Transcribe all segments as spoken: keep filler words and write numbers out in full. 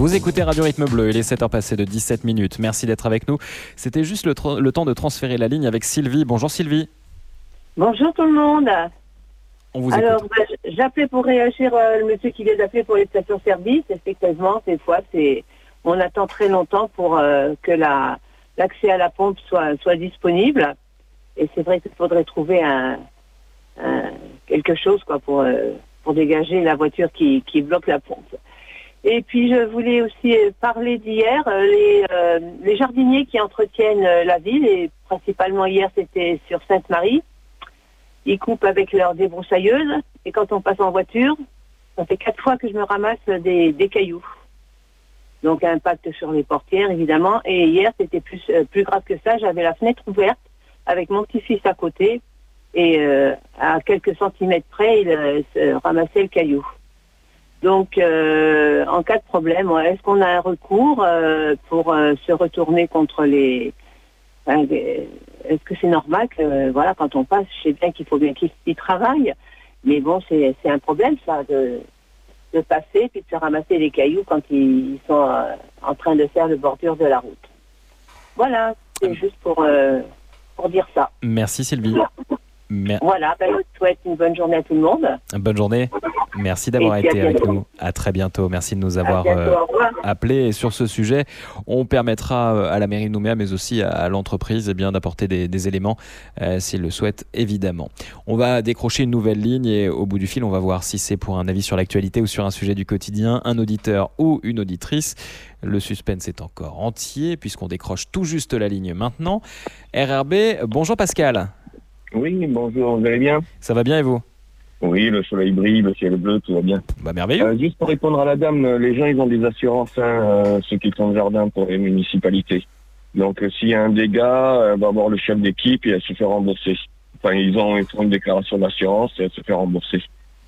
Vous écoutez Radio Rythme Bleu, il est sept heures passées de dix-sept minutes. Merci d'être avec nous. C'était juste le, tr- le temps de transférer la ligne avec Sylvie. Bonjour Sylvie. Bonjour tout le monde. On vous Alors, écoute. bah, j'appelais pour réagir euh, le monsieur qui vient d'appeler pour les stations-service. Effectivement, des fois, c'est, on attend très longtemps pour euh, que la, l'accès à la pompe soit, soit disponible. Et c'est vrai qu'il faudrait trouver un, un, quelque chose quoi, pour, euh, pour dégager la voiture qui, qui bloque la pompe. Et puis, je voulais aussi parler d'hier, euh, les, euh, les jardiniers qui entretiennent euh, la ville, et principalement hier, c'était sur Sainte-Marie. Ils coupent avec leur débroussailleuse, et quand on passe en voiture, ça fait quatre fois que je me ramasse des, des cailloux. Donc, impact sur les portières, évidemment. Et hier, c'était plus, euh, plus grave que ça. J'avais la fenêtre ouverte, avec mon petit-fils à côté, et euh, à quelques centimètres près, il euh, se ramassait le caillou. Donc, euh, en cas de problème, ouais, est-ce qu'on a un recours euh, pour euh, se retourner contre les... Enfin, les est-ce que c'est normal que, euh, voilà, quand on passe, je sais bien qu'il faut bien qu'ils y travaillent, mais bon, c'est, c'est un problème, ça, de, de passer puis de se ramasser les cailloux quand ils sont euh, en train de faire le bordure de la route. Voilà, c'est juste pour, euh, pour dire ça. Merci Sylvie. Mer- Voilà, ben, je vous souhaite une bonne journée à tout le monde. Bonne journée. Merci d'avoir Et puis, été à avec bientôt. nous. À très bientôt. Merci de nous À avoir bientôt, euh, au revoir. appelés. Et sur ce sujet, on permettra euh, à la mairie de Nouméa, mais aussi à, à l'entreprise, eh bien, d'apporter des, des éléments euh, s'ils le souhaitent, évidemment. On va décrocher une nouvelle ligne et au bout du fil, on va voir si c'est pour un avis sur l'actualité ou sur un sujet du quotidien, un auditeur ou une auditrice. Le suspense est encore entier puisqu'on décroche tout juste la ligne maintenant. R R B, bonjour Pascal. Oui, bonjour, vous allez bien? Ça va bien et vous? Oui, le soleil brille, le ciel est bleu, tout va bien. Bah merveilleux. Euh, juste pour répondre à la dame, les gens ils ont des assurances, hein, euh, ceux qui font le jardin pour les municipalités. Donc euh, s'il y a un dégât, elle va voir le chef d'équipe et elle se fait rembourser. Enfin, ils ont ils font une déclaration d'assurance et elle se fait rembourser.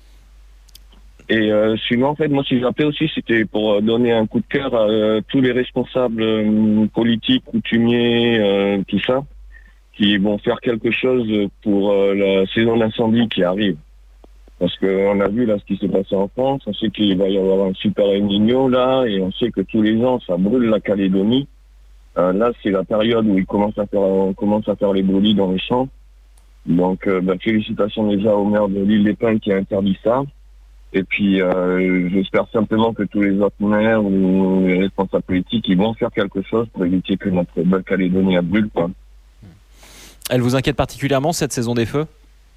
Et euh, sinon, en fait, moi, si j'appelais aussi, c'était pour donner un coup de cœur à euh, tous les responsables euh, politiques, coutumiers, euh, tout ça, qui vont faire quelque chose pour euh, la saison d'incendie qui arrive. Parce qu'on a vu là ce qui s'est passé en France, on sait qu'il va y avoir un super El Niño là, et on sait que tous les ans ça brûle la Calédonie. Euh, là c'est la période où ils commencent à faire, on commence à faire les brûlis dans les champs. Donc euh, bah, félicitations déjà au maire de l'île des Pins qui a interdit ça. Et puis euh, j'espère simplement que tous les autres maires ou les responsables politiques ils vont faire quelque chose pour éviter que notre belle Calédonie a brûle quoi. Elle vous inquiète particulièrement cette saison des feux?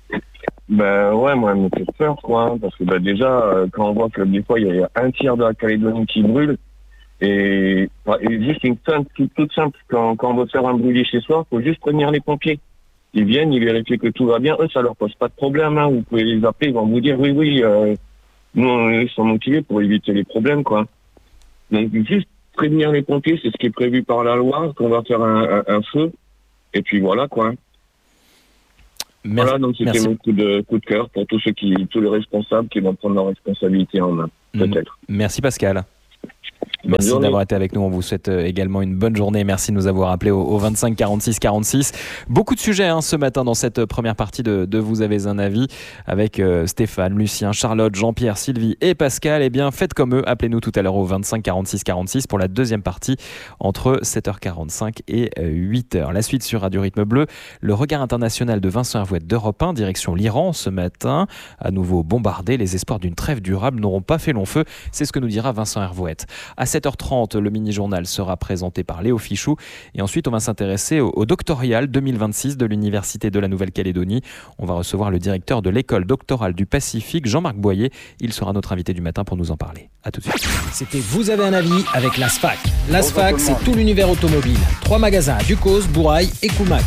Ben ouais, moi, elle me fait peur, quoi, hein, parce que ben, déjà, euh, quand on voit que des fois, il y a un tiers de la Calédonie qui brûle, et, et juste une simple, toute, toute simple, quand, quand on veut faire un brûlis chez soi, il faut juste prévenir les pompiers. Ils viennent, ils vérifient que tout va bien, eux, ça leur pose pas de problème, hein, vous pouvez les appeler, ils vont vous dire, oui, oui, euh, nous, ils sont motivés pour éviter les problèmes, quoi. Donc, juste prévenir les pompiers, c'est ce qui est prévu par la loi, qu'on va faire un, un, un feu, et puis voilà, quoi. Merci. Voilà, donc c'était Merci. mon coup de, coup de cœur pour tous ceux qui, tous les responsables qui vont prendre leurs responsabilités en main, peut-être. Merci Pascal. Bonne Merci journée. d'avoir été avec nous. On vous souhaite également une bonne journée. Merci de nous avoir appelés au, au vingt-cinq quarante-six quarante-six. Beaucoup de sujets hein, ce matin dans cette première partie de, de Vous avez un avis avec euh, Stéphane, Lucien, Charlotte, Jean-Pierre, Sylvie et Pascal. Eh bien, faites comme eux. Appelez-nous tout à l'heure au vingt-cinq quarante-six quarante-six pour la deuxième partie entre sept heures quarante-cinq et huit heures. La suite sur Radio Rythme Bleu. Le regard international de Vincent Hervouette d'Europe un, direction l'Iran ce matin. À nouveau bombardé, les espoirs d'une trêve durable n'auront pas fait long feu. C'est ce que nous dira Vincent Hervouette. À sept heures trente, le mini-journal sera présenté par Léo Fichou. Et ensuite, on va s'intéresser au, au doctoral deux mille vingt-six de l'Université de la Nouvelle-Calédonie. On va recevoir le directeur de l'école doctorale du Pacifique, Jean-Marc Boyer. Il sera notre invité du matin pour nous en parler. À tout de suite. C'était Vous avez un avis avec l'ASFAC. L'ASFAC, c'est tout l'univers automobile. Trois magasins à Ducos, Bourail et Coumac.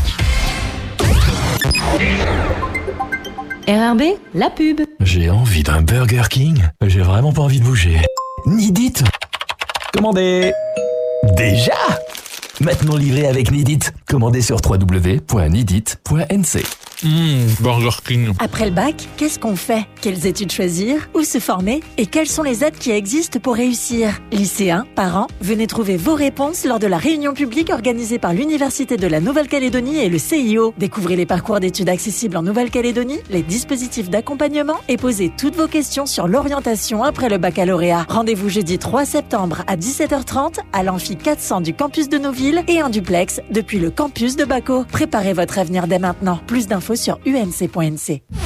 R R B, la pub. J'ai envie d'un Burger King. J'ai vraiment pas envie de bouger. Nidit. Commandez. Déjà. Maintenant livré avec Nidit. Commandez sur w w w point nidit point n c. Mmh, Burger King. Après le bac, qu'est-ce qu'on fait? Quelles études choisir? Où se former? Et quelles sont les aides qui existent pour réussir? Lycéens, parents, venez trouver vos réponses lors de la réunion publique organisée par l'Université de la Nouvelle-Calédonie et le C I O. Découvrez les parcours d'études accessibles en Nouvelle-Calédonie, les dispositifs d'accompagnement et posez toutes vos questions sur l'orientation après le baccalauréat. Rendez-vous jeudi trois septembre à dix-sept heures trente à l'amphi quatre cents du campus de Nouville et en duplex depuis le campus de Baco. Préparez votre avenir dès maintenant. Plus d'infos sur U N C point N C.